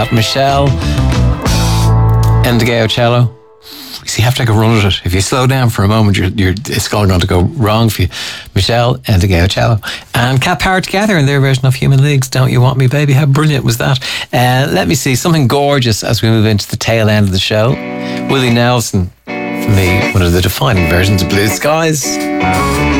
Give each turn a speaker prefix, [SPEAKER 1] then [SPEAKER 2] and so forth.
[SPEAKER 1] Michelle Endigao cello. You have to take a run at it. If you slow down for a moment, it's all going to go wrong for you. Michelle Endigao cello and Cat Power together in their version of Human Leagues. Don't You Want Me, Baby? How brilliant was that? Let me see something gorgeous as we move into the tail end of the show. Willie Nelson, for me, one of the defining versions of Blue Skies.